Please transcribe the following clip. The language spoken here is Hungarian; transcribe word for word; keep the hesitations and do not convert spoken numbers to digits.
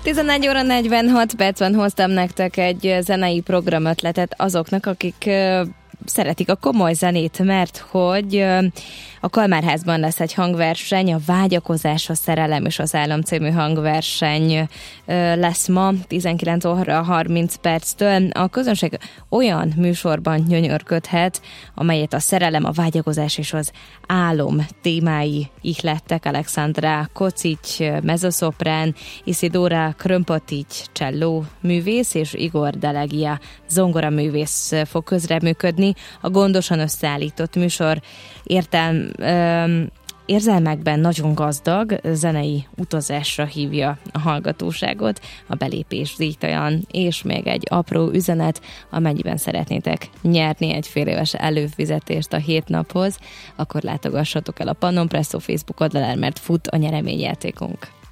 tizenegy óra negyvenhat percben hoztam nektek egy zenei programötletet azoknak, akik szeretik a komoly zenét, mert hogy a Kalmárházban lesz egy hangverseny, a Vágyakozás, a Szerelem és az Álom című hangverseny lesz ma tizenkilenc óra harminc perctől. A közönség olyan műsorban gyönyörködhet, amelyet a szerelem, a vágyakozás és az álom témái ihlettek. Alexandra Kocic, mezoszoprán, Isidora Krömpatics, cselló művész és Igor Delegia zongora művész fog közreműködni. A gondosan összeállított műsor értelm, ö, érzelmekben nagyon gazdag zenei utazásra hívja a hallgatóságot, a belépés díjtalan, és még egy apró üzenet, amennyiben szeretnétek nyerni egy fél éves előfizetést a hét naphoz, akkor látogassatok el a Pannon Presso Facebook oldalán, mert fut a nyereményjátékunk.